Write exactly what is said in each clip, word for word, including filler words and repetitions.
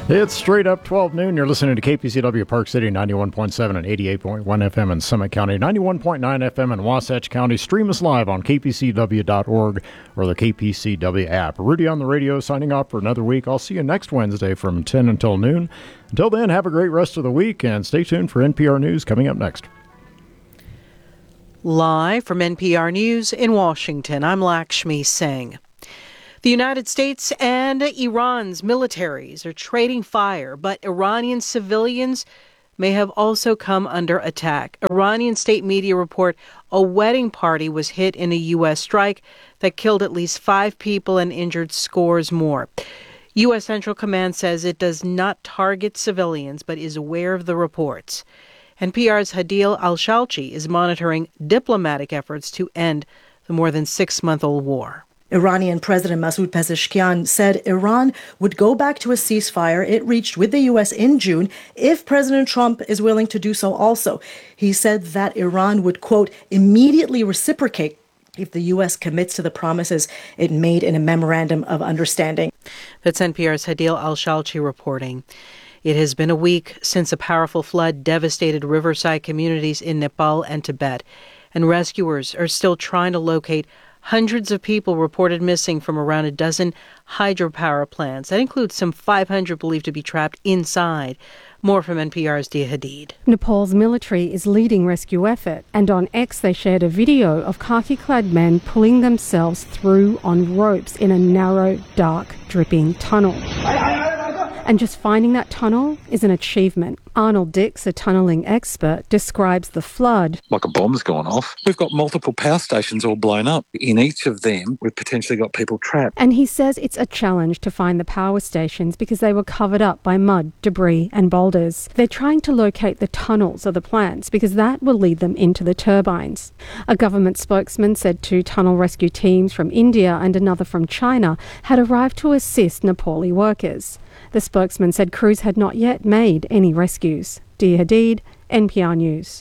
It's straight up twelve noon. You're listening to K P C W Park City, ninety-one point seven and eighty-eight point one F M in Summit County, ninety-one point nine F M in Wasatch County. Stream us live on K P C W dot org or the K P C W app. Rudy on the radio signing off for another week. I'll see you next Wednesday from ten until noon. Until then, have a great rest of the week and stay tuned for N P R News coming up next. Live from N P R News in Washington, I'm Lakshmi Singh. The United States and Iran's militaries are trading fire, but Iranian civilians may have also come under attack. Iranian state media report a wedding party was hit in a U S strike that killed at least five people and injured scores more. U S Central Command says it does not target civilians, but is aware of the reports. N P R's Hadil Al-Shalchi is monitoring diplomatic efforts to end the more than six-month-old war. Iranian President Masoud Pezeshkian said Iran would go back to a ceasefire it reached with the U S in June if President Trump is willing to do so also. He said that Iran would, quote, immediately reciprocate if the U S commits to the promises it made in a memorandum of understanding. That's N P R's Hadil Al-Shalchi reporting. It has been a week since a powerful flood devastated riverside communities in Nepal and Tibet, and rescuers are still trying to locate hundreds of people reported missing from around a dozen hydropower plants. That includes some five hundred believed to be trapped inside. More from N P R's Dia Hadid. Nepal's military is leading rescue effort, and on X they shared a video of khaki-clad men pulling themselves through on ropes in a narrow, dark, dripping tunnel. And just finding that tunnel is an achievement. Arnold Dix, a tunnelling expert, describes the flood. Like a bomb's gone off. We've got multiple power stations all blown up. In each of them, we've potentially got people trapped. And he says it's a challenge to find the power stations because they were covered up by mud, debris and boulders. They're trying to locate the tunnels of the plants because that will lead them into the turbines. A government spokesman said two tunnel rescue teams from India and another from China had arrived to assist Nepali workers. The spokesman said crews had not yet made any rescues. Dia Hadid, N P R News.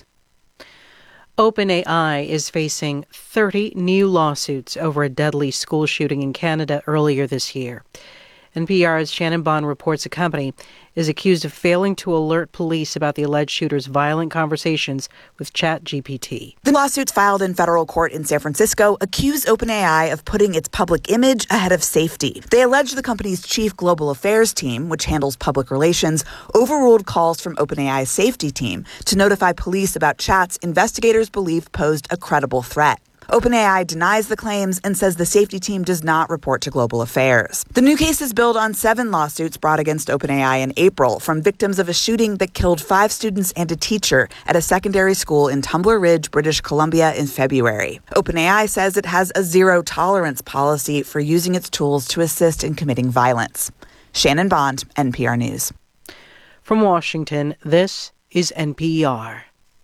OpenAI is facing thirty new lawsuits over a deadly school shooting in Canada earlier this year. N P R's Shannon Bond reports a company is accused of failing to alert police about the alleged shooter's violent conversations with ChatGPT. The lawsuits filed in federal court in San Francisco accuse OpenAI of putting its public image ahead of safety. They allege the company's chief global affairs team, which handles public relations, overruled calls from OpenAI's safety team to notify police about chats investigators believed posed a credible threat. OpenAI denies the claims and says the safety team does not report to global affairs. The new cases build on seven lawsuits brought against OpenAI in April from victims of a shooting that killed five students and a teacher at a secondary school in Tumbler Ridge, British Columbia in February. OpenAI says it has a zero-tolerance policy for using its tools to assist in committing violence. Shannon Bond, N P R News. From Washington, this is N P R.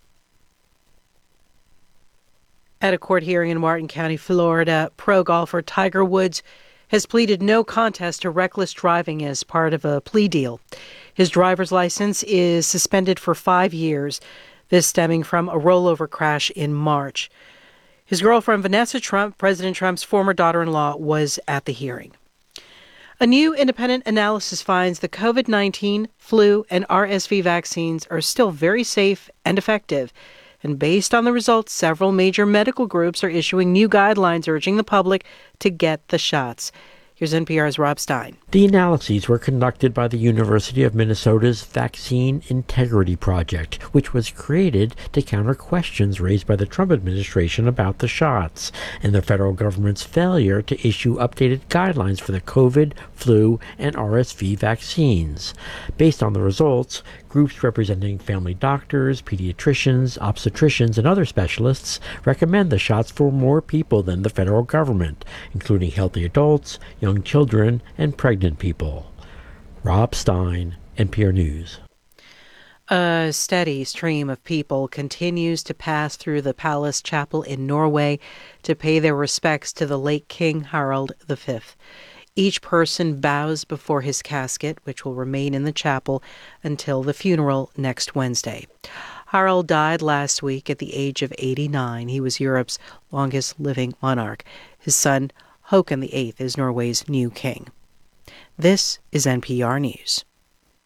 At a court hearing in Martin County, Florida, pro golfer Tiger Woods has pleaded no contest to reckless driving as part of a plea deal. His driver's license is suspended for five years, this stemming from a rollover crash in March. His girlfriend, Vanessa Trump, President Trump's former daughter-in-law, was at the hearing. A new independent analysis finds the covid nineteen, flu, and R S V vaccines are still very safe and effective. And based on the results, several major medical groups are issuing new guidelines urging the public to get the shots. Here's N P R's Rob Stein. The analyses were conducted by the University of Minnesota's Vaccine Integrity Project, which was created to counter questions raised by the Trump administration about the shots and the federal government's failure to issue updated guidelines for the COVID, flu, and R S V vaccines. Based on the results, groups representing family doctors, pediatricians, obstetricians, and other specialists recommend the shots for more people than the federal government, including healthy adults, young children, and pregnant people. Rob Stein, N P R News. A steady stream of people continues to pass through the Palace Chapel in Norway to pay their respects to the late King Harald the Fifth. Each person bows before his casket, which will remain in the chapel until the funeral next Wednesday. Harald died last week at the age of eighty-nine. He was Europe's longest living monarch. His son, Håkon the Eighth, is Norway's new king. This is N P R News.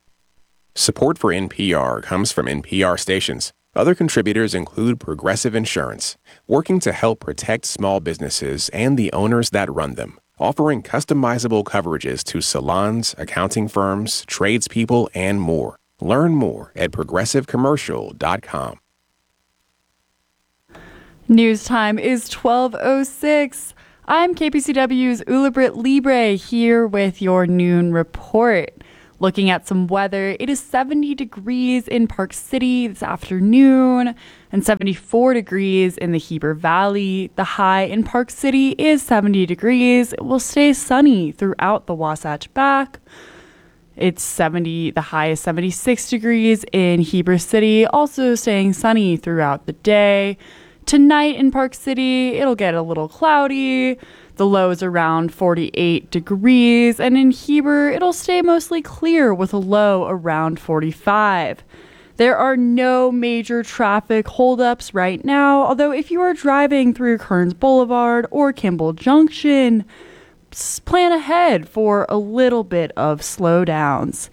Support for N P R comes from N P R stations. Other contributors include Progressive Insurance, working to help protect small businesses and the owners that run them, offering customizable coverages to salons, accounting firms, tradespeople, and more. Learn more at progressive commercial dot com. News time is twelve oh six. I'm K P C W's Ulibrit Libre here with your noon report. Looking at some weather, it is seventy degrees in Park City this afternoon and seventy-four degrees in the Heber Valley. The high in Park City is seventy degrees. It will stay sunny throughout the Wasatch Back. It's seventy, the high is seventy-six degrees in Heber City, also staying sunny throughout the day. Tonight in Park City, it'll get a little cloudy. The low is around forty-eight degrees, and in Heber, it'll stay mostly clear with a low around forty-five. There are no major traffic holdups right now, although if you are driving through Kearns Boulevard or Kimball Junction, plan ahead for a little bit of slowdowns.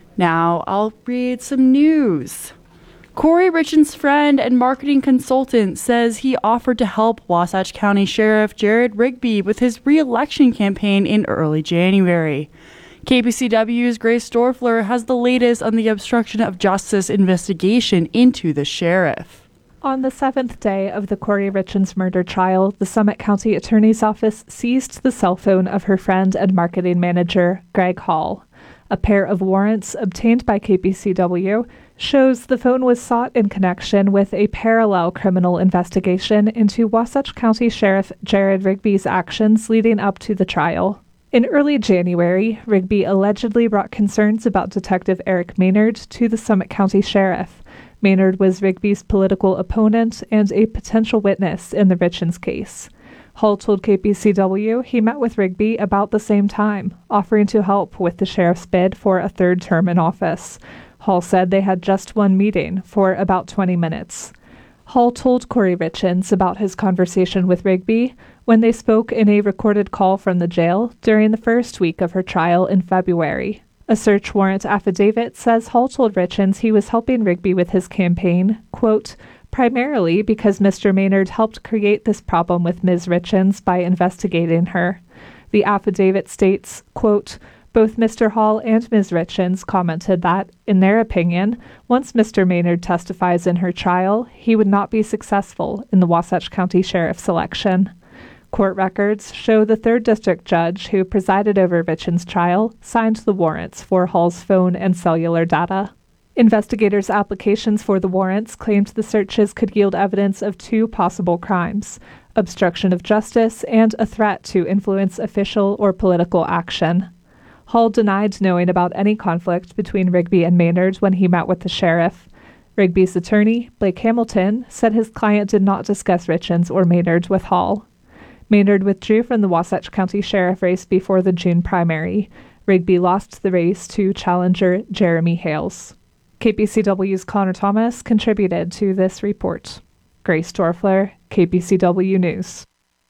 Now I'll read some news. Corey Richens' friend and marketing consultant says he offered to help Wasatch County Sheriff Jared Rigby with his re-election campaign in early January. K P C W's Grace Dorfler has the latest on the obstruction of justice investigation into the sheriff. On the seventh day of the Corey Richens murder trial, the Summit County Attorney's Office seized the cell phone of her friend and marketing manager, Greg Hall. A pair of warrants obtained by K P C W shows the phone was sought in connection with a parallel criminal investigation into Wasatch County Sheriff Jared Rigby's actions leading up to the trial. In early January, Rigby allegedly brought concerns about Detective Eric Maynard to the Summit County Sheriff. Maynard was Rigby's political opponent and a potential witness in the Richens case. Hall told K P C W he met with Rigby about the same time, offering to help with the sheriff's bid for a third term in office. Hall said they had just one meeting for about twenty minutes. Hall told Corey Richens about his conversation with Rigby when they spoke in a recorded call from the jail during the first week of her trial in February. A search warrant affidavit says Hall told Richens he was helping Rigby with his campaign, quote, primarily because Mister Maynard helped create this problem with Miz Richens by investigating her. The affidavit states, quote, both Mister Hall and Miz Richens commented that, in their opinion, once Mister Maynard testifies in her trial, he would not be successful in the Wasatch County Sheriff's election. Court records show the third District judge who presided over Richens' trial signed the warrants for Hall's phone and cellular data. Investigators' applications for the warrants claimed the searches could yield evidence of two possible crimes: obstruction of justice and a threat to influence official or political action. Hall denied knowing about any conflict between Rigby and Maynard when he met with the sheriff. Rigby's attorney, Blake Hamilton, said his client did not discuss Richens or Maynard with Hall. Maynard withdrew from the Wasatch County Sheriff race before the June primary. Rigby lost the race to challenger Jeremy Hales. K P C W's Connor Thomas contributed to this report. Grace Dorfler, K P C W News.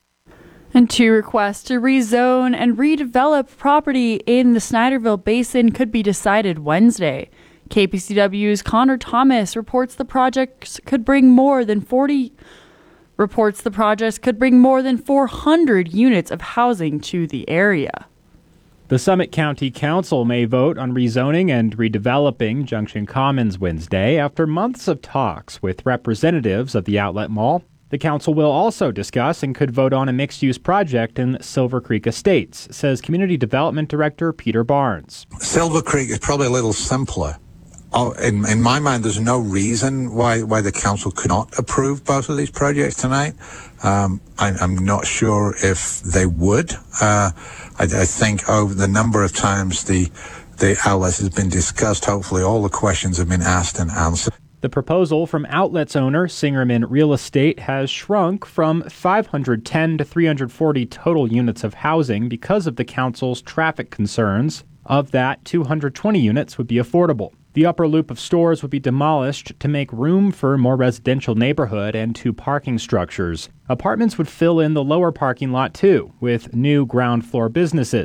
And two requests to rezone and redevelop property in the Snyderville Basin could be decided Wednesday. K P C W's Connor Thomas reports the projects could bring more than forty reports the projects could bring more than four hundred units of housing to the area. The Summit County Council may vote on rezoning and redeveloping Junction Commons Wednesday after months of talks with representatives of the Outlet Mall. The council will also discuss and could vote on a mixed-use project in Silver Creek Estates, says Community Development Director Peter Barnes. Silver Creek is probably a little simpler. Oh, in, in my mind, there's no reason why, why the council could not approve both of these projects tonight. Um, I, I'm not sure if they would. Uh, I, I think over the number of times the, the outlets has been discussed, hopefully all the questions have been asked and answered. The proposal from Outlets owner Singerman Real Estate has shrunk from five hundred ten to three hundred forty total units of housing because of the council's traffic concerns. Of that, two hundred twenty units would be affordable. The upper loop of stores would be demolished to make room for a more residential neighborhood and two parking structures. Apartments would fill in the lower parking lot too, with new ground floor businesses.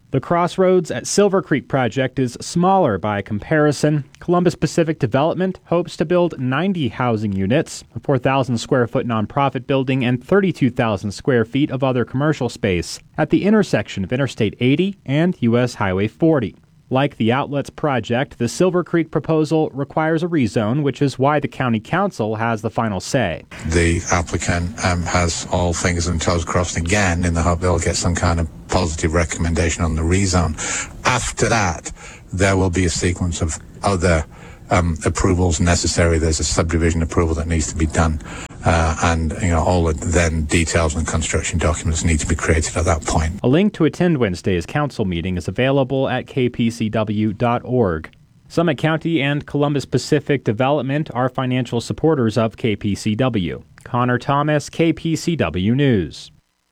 The Crossroads at Silver Creek project is smaller by comparison. Columbus Pacific Development hopes to build ninety housing units, a four thousand square foot nonprofit building, and thirty-two thousand square feet of other commercial space at the intersection of Interstate eighty and U S Highway forty. Like the Outlets project, the Silver Creek proposal requires a rezone, which is why the county council has the final say. The applicant um, has all fingers and toes crossed again in the hope they'll get some kind of positive recommendation on the rezone. After that, there will be a sequence of other um, approvals necessary. There's a subdivision approval that needs to be done. Uh, and, you know, all the then details and construction documents need to be created at that point. A link to attend Wednesday's council meeting is available at k p c w dot org. Summit County and Columbus Pacific Development are financial supporters of K P C W. Connor Thomas, K P C W News.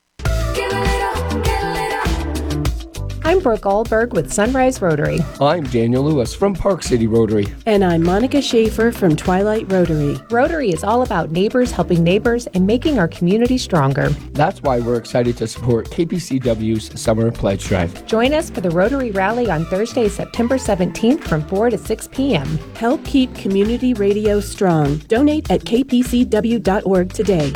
I'm Brooke Goldberg with Sunrise Rotary. I'm Daniel Lewis from Park City Rotary. And I'm Monica Schaefer from Twilight Rotary. Rotary is all about neighbors helping neighbors and making our community stronger. That's why we're excited to support K P C W's Summer Pledge Drive. Join us for the Rotary Rally on Thursday, September seventeenth from four to six p.m. Help keep community radio strong. Donate at k p c w dot org today.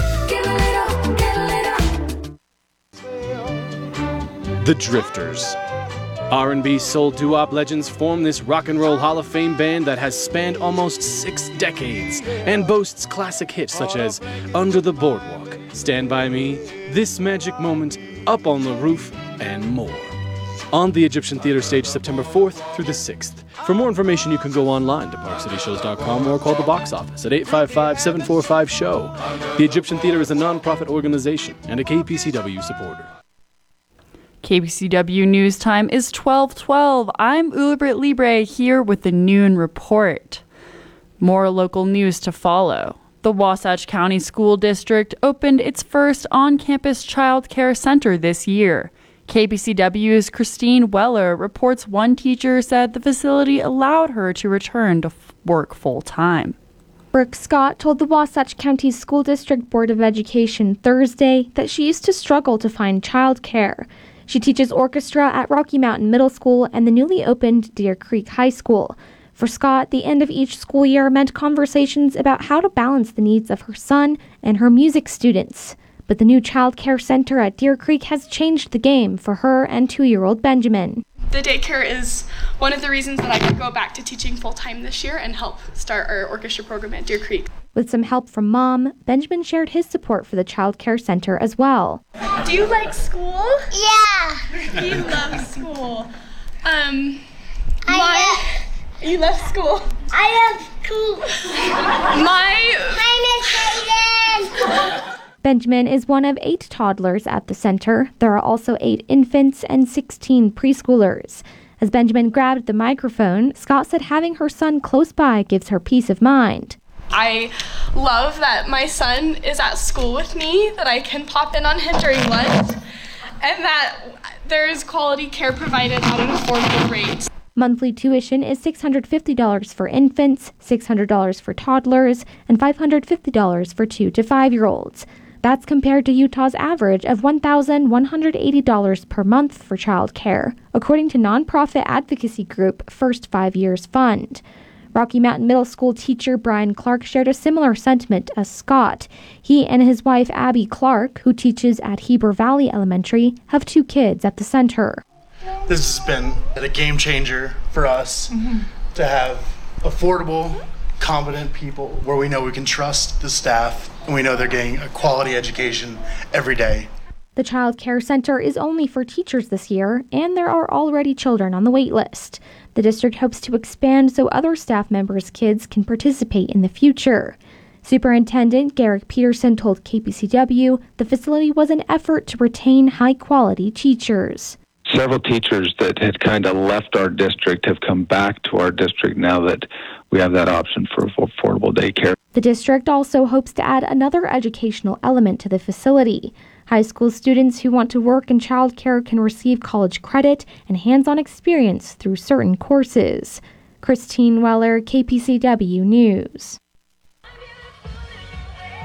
The Drifters. R and B soul doo-wop legends form this rock and roll Hall of Fame band that has spanned almost six decades and boasts classic hits such as Under the Boardwalk, Stand By Me, This Magic Moment, Up on the Roof, and more. On the Egyptian Theater stage September fourth through the sixth. For more information, you can go online to park city shows dot com or call the box office at eight five five, seven four five, S H O W. The Egyptian Theater is a non-profit organization and a K P C W supporter. K P C W News Time is twelve twelve. I'm Ulibrit Libre here with the Noon Report. More local news to follow. The Wasatch County School District opened its first on-campus child care center this year. K P C W's Christine Weller reports one teacher said the facility allowed her to return to f- work full-time. Brooke Scott told the Wasatch County School District Board of Education Thursday that she used to struggle to find child care. She teaches orchestra at Rocky Mountain Middle School and the newly opened Deer Creek High School. For Scott, the end of each school year meant conversations about how to balance the needs of her son and her music students. But the new child care center at Deer Creek has changed the game for her and two-year-old Benjamin. The daycare is one of the reasons that I could go back to teaching full-time this year and help start our orchestra program at Deer Creek. With some help from Mom, Benjamin shared his support for the child care center as well. Do you like school? Yeah. He loves school. Um, I my, love, you love school? I love school. My, my Miss Hayden. Benjamin is one of eight toddlers at the center. There are also eight infants and sixteen preschoolers. As Benjamin grabbed the microphone, Scott said having her son close by gives her peace of mind. I love that my son is at school with me, that I can pop in on him during lunch, and that there is quality care provided at an affordable rate. Monthly tuition is six hundred fifty dollars for infants, six hundred dollars for toddlers, and five hundred fifty dollars for two to five-year-olds. That's compared to Utah's average of one thousand one hundred eighty dollars per month for child care, according to nonprofit advocacy group First Five Years Fund. Rocky Mountain Middle School teacher Brian Clark shared a similar sentiment as Scott. He and his wife Abby Clark, who teaches at Heber Valley Elementary, have two kids at the center. This has been a game changer for us mm-hmm. to have affordable, competent people where we know we can trust the staff and we know they're getting a quality education every day. The child care center is only for teachers this year, and there are already children on the wait list. The district hopes to expand so other staff members' kids can participate in the future. Superintendent Garrick Peterson told K P C W the facility was an effort to retain high-quality teachers. Several teachers that had kind of left our district have come back to our district now that we have that option for affordable daycare. The district also hopes to add another educational element to the facility. High school students who want to work in childcare can receive college credit and hands-on experience through certain courses. Christine Weller, K P C W News.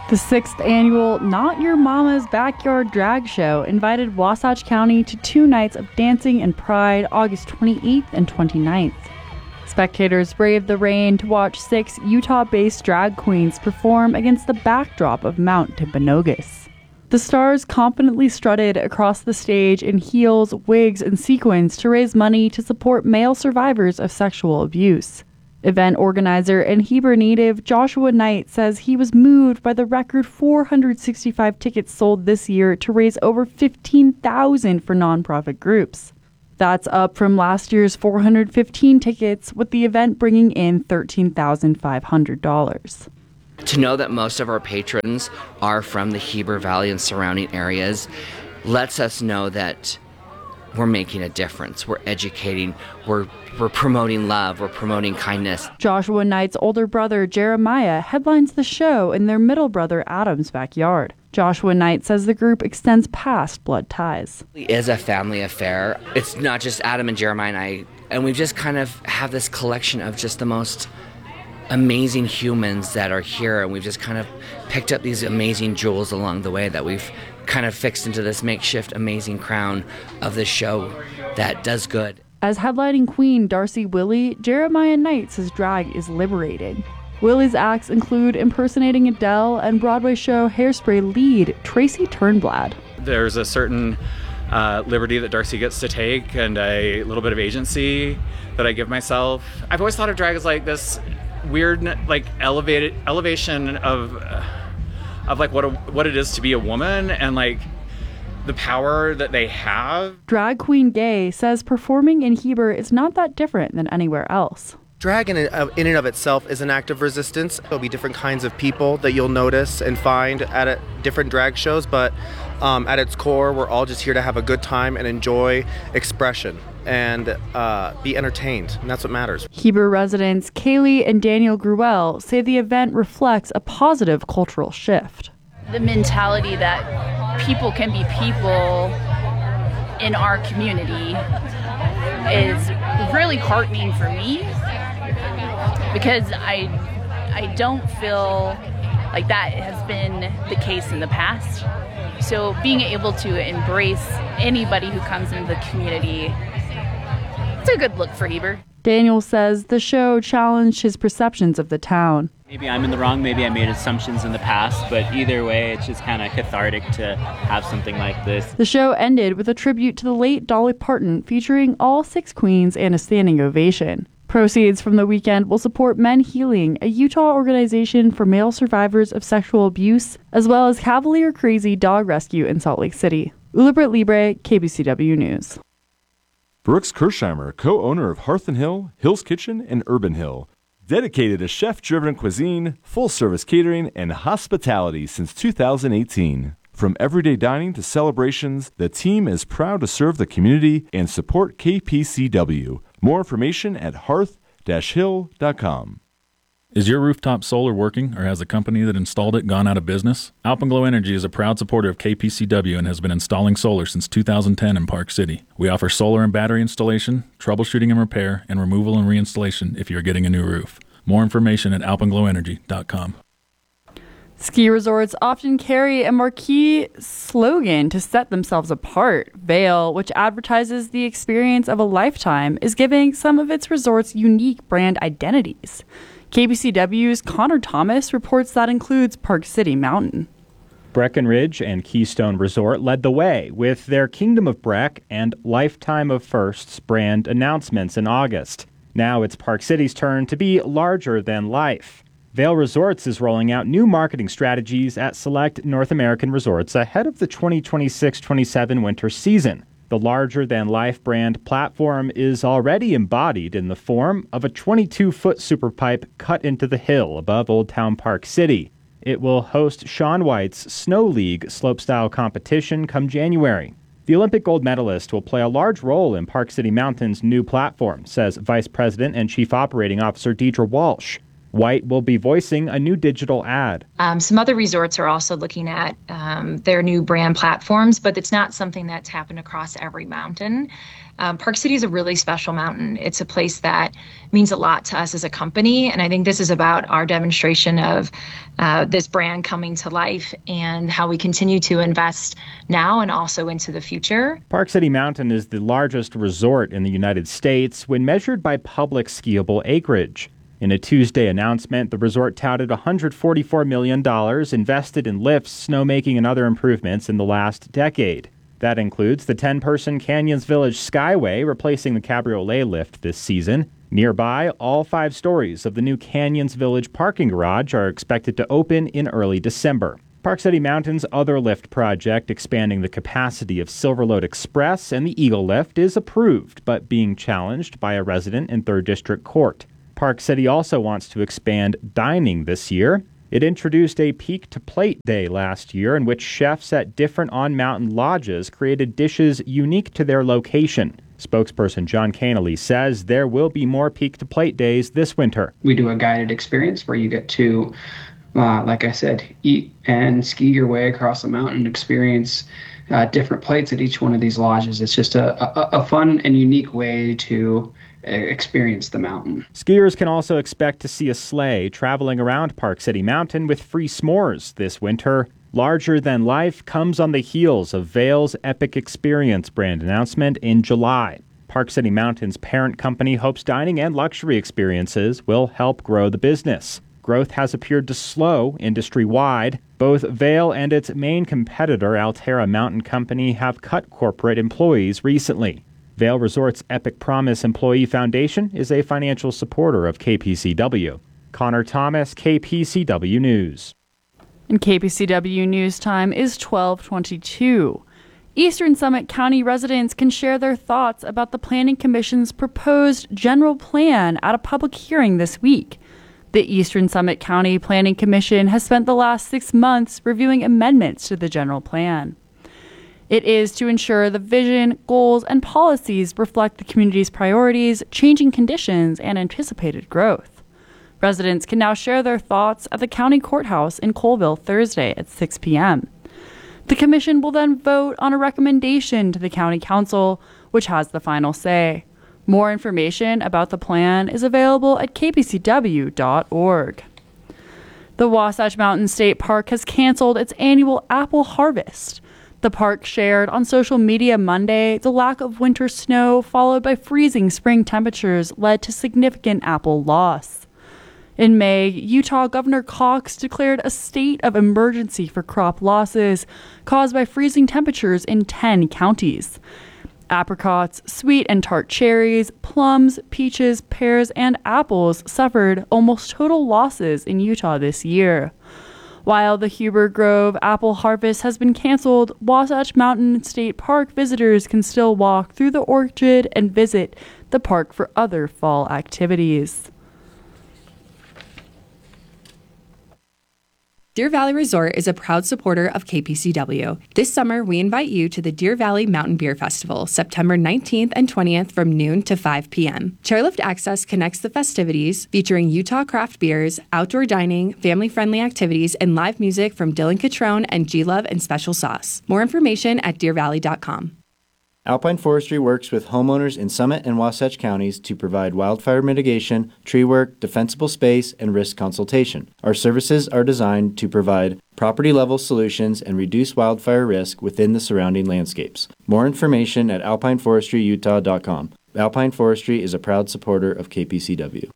The sixth annual Not Your Mama's Backyard Drag Show invited Wasatch County to two nights of dancing and pride, August twenty-eighth and twenty-ninth. Spectators braved the rain to watch six Utah-based drag queens perform against the backdrop of Mount Timpanogos. The stars confidently strutted across the stage in heels, wigs, and sequins to raise money to support male survivors of sexual abuse. Event organizer and Heber native Joshua Knight says he was moved by the record four hundred sixty-five tickets sold this year to raise over fifteen thousand for nonprofit groups. That's up from last year's four hundred fifteen tickets, with the event bringing in thirteen thousand five hundred dollars. To know that most of our patrons are from the Heber Valley and surrounding areas lets us know that we're making a difference. We're educating, we're we're promoting love, we're promoting kindness. Joshua Knight's older brother, Jeremiah, headlines the show in their middle brother, Adam's backyard. Joshua Knight says the group extends past blood ties. It is a family affair. It's not just Adam and Jeremiah and I, and we just kind of have this collection of just the most amazing humans that are here, and we've just kind of picked up these amazing jewels along the way that we've kind of fixed into this makeshift amazing crown of the show that does good. As headlining queen Darcy Willie, Jeremiah Knight says drag is liberating. Willie's acts include impersonating Adele and Broadway show Hairspray lead Tracy Turnblad. There's a certain uh, liberty that Darcy gets to take and a little bit of agency that I give myself. I've always thought of drag as like this weird, like elevated elevation of uh, of like what a, what it is to be a woman and like the power that they have. Drag queen Gay says performing in Heber is not that different than anywhere else. Drag in and, in and of itself is an act of resistance. There'll be different kinds of people that you'll notice and find at a, different drag shows, but um, at its core, we're all just here to have a good time and enjoy expression and uh, be entertained, and that's what matters. Heber residents Kaylee and Daniel Gruel say the event reflects a positive cultural shift. The mentality that people can be people in our community is really heartening for me, because I I don't feel like that has been the case in the past. So being able to embrace anybody who comes into the community, it's a good look for Heber. Daniel says the show challenged his perceptions of the town. Maybe I'm in the wrong, maybe I made assumptions in the past, but either way, it's just kind of cathartic to have something like this. The show ended with a tribute to the late Dolly Parton, featuring all six queens and a standing ovation. Proceeds from the weekend will support Men Healing, a Utah organization for male survivors of sexual abuse, as well as Cavalier Crazy Dog Rescue in Salt Lake City. Ulibrit Libre, K B C W News. Brooks Kirsheimer, co-owner of Hearth and Hill, Hill's Kitchen, and Urban Hill. Dedicated to chef-driven cuisine, full-service catering, and hospitality since two thousand eighteen. From everyday dining to celebrations, the team is proud to serve the community and support K P C W. More information at hearth dash hill dot com. Is your rooftop solar working, or has the company that installed it gone out of business? Alpenglow Energy is a proud supporter of K P C W and has been installing solar since two thousand ten in Park City. We offer solar and battery installation, troubleshooting and repair, and removal and reinstallation if you're getting a new roof. More information at alpenglow energy dot com. Ski resorts often carry a marquee slogan to set themselves apart. Vail, which advertises the experience of a lifetime, is giving some of its resorts unique brand identities. K B C W's Connor Thomas reports that includes Park City Mountain. Breckenridge and Keystone Resort led the way with their Kingdom of Breck and Lifetime of Firsts brand announcements in August. Now it's Park City's turn to be larger than life. Vail Resorts is rolling out new marketing strategies at select North American resorts ahead of the twenty twenty-six twenty-seven winter season. The larger-than-life brand platform is already embodied in the form of a twenty-two-foot superpipe cut into the hill above Old Town Park City. It will host Shaun White's Snow League slopestyle competition come January. The Olympic gold medalist will play a large role in Park City Mountain's new platform, says Vice President and Chief Operating Officer Deidre Walsh. White will be voicing a new digital ad. Um, some other resorts are also looking at um, their new brand platforms, but it's not something that's happened across every mountain. Um, Park City is a really special mountain. It's a place that means a lot to us as a company, and I think this is about our demonstration of uh, this brand coming to life and how we continue to invest now and also into the future. Park City Mountain is the largest resort in the United States when measured by public skiable acreage. In a Tuesday announcement, the resort touted one hundred forty-four million dollars invested in lifts, snowmaking, and other improvements in the last decade. That includes the ten-person Canyons Village Skyway, replacing the Cabriolet lift this season. Nearby, all five stories of the new Canyons Village parking garage are expected to open in early December. Park City Mountain's other lift project, expanding the capacity of Silverlode Express and the Eagle Lift, is approved, but being challenged by a resident in third District Court. Park City also wants to expand dining this year. It introduced a Peak to Plate Day last year in which chefs at different on-mountain lodges created dishes unique to their location. Spokesperson John Canely says there will be more Peak to Plate days this winter. We do a guided experience where you get to, uh, like I said, eat and ski your way across the mountain, experience uh, different plates at each one of these lodges. It's just a, a, a fun and unique way to experience the mountain. Skiers can also expect to see a sleigh traveling around Park City Mountain with free s'mores this winter. Larger Than Life comes on the heels of Vail's Epic Experience brand announcement in July. Park City Mountain's parent company hopes dining and luxury experiences will help grow the business. Growth has appeared to slow industry-wide. Both Vail and its main competitor, Alterra Mountain Company, have cut corporate employees recently. Vail Resorts Epic Promise Employee Foundation is a financial supporter of K P C W. Connor Thomas, K P C W News. And K P C W News time is twelve twenty-two. Eastern Summit County residents can share their thoughts about the Planning Commission's proposed general plan at a public hearing this week. The Eastern Summit County Planning Commission has spent the last six months reviewing amendments to the general plan. It is to ensure the vision, goals, and policies reflect the community's priorities, changing conditions, and anticipated growth. Residents can now share their thoughts at the county courthouse in Colville Thursday at six p.m. The commission will then vote on a recommendation to the county council, which has the final say. More information about the plan is available at k p c w dot org. The Wasatch Mountain State Park has canceled its annual apple harvest. The park shared on social media Monday the lack of winter snow followed by freezing spring temperatures led to significant apple loss. In May, Utah Governor Cox declared a state of emergency for crop losses caused by freezing temperatures in ten counties. Apricots, sweet and tart cherries, plums, peaches, pears, and apples suffered almost total losses in Utah this year. While the Huber Grove apple harvest has been canceled, Wasatch Mountain State Park visitors can still walk through the orchard and visit the park for other fall activities. Deer Valley Resort is a proud supporter of K P C W. This summer, we invite you to the Deer Valley Mountain Beer Festival, September nineteenth and twentieth from noon to five p.m. Chairlift Access connects the festivities, featuring Utah craft beers, outdoor dining, family-friendly activities, and live music from Dylan Catrone and G-Love and Special Sauce. More information at deer valley dot com. Alpine Forestry works with homeowners in Summit and Wasatch counties to provide wildfire mitigation, tree work, defensible space, and risk consultation. Our services are designed to provide property-level solutions and reduce wildfire risk within the surrounding landscapes. More information at alpine forestry utah dot com. Alpine Forestry is a proud supporter of K P C W.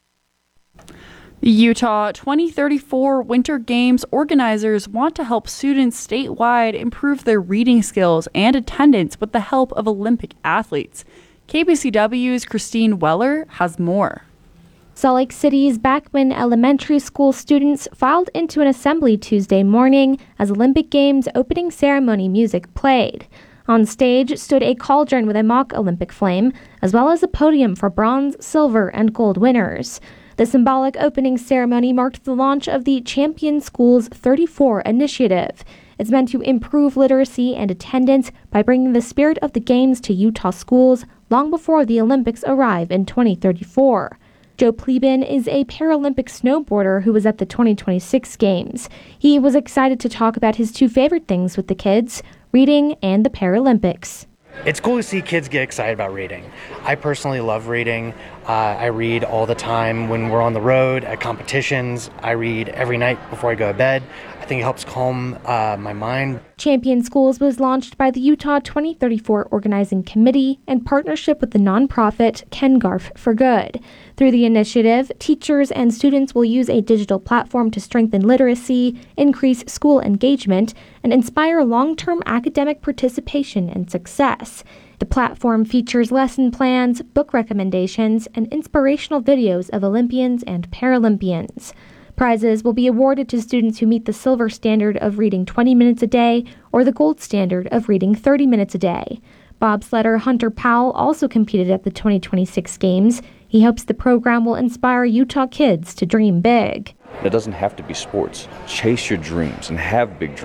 Utah twenty thirty-four Winter Games organizers want to help students statewide improve their reading skills and attendance with the help of Olympic athletes. K B C W's Christine Weller has more. Salt Lake City's Backman Elementary School students filed into an assembly Tuesday morning as Olympic Games opening ceremony music played. On stage stood a cauldron with a mock Olympic flame, as well as a podium for bronze, silver, and gold winners. The symbolic opening ceremony marked the launch of the Champion Schools thirty-four initiative. It's meant to improve literacy and attendance by bringing the spirit of the Games to Utah schools long before the Olympics arrive in twenty thirty-four. Joe Pleben is a Paralympic snowboarder who was at the twenty twenty-six Games. He was excited to talk about his two favorite things with the kids, reading and the Paralympics. It's cool to see kids get excited about reading. I personally love reading. Uh, I read all the time when we're on the road, at competitions. I read every night before I go to bed. I think it helps calm uh, my mind. Champion Schools was launched by the Utah twenty thirty-four Organizing Committee in partnership with the nonprofit Ken Garf for Good. Through the initiative, teachers and students will use a digital platform to strengthen literacy, increase school engagement, and inspire long-term academic participation and success. The platform features lesson plans, book recommendations, and inspirational videos of Olympians and Paralympians. Prizes will be awarded to students who meet the silver standard of reading twenty minutes a day or the gold standard of reading thirty minutes a day. Bobsledder Hunter Powell also competed at the twenty twenty-six Games. He hopes the program will inspire Utah kids to dream big. It doesn't have to be sports. Chase your dreams and have big dreams.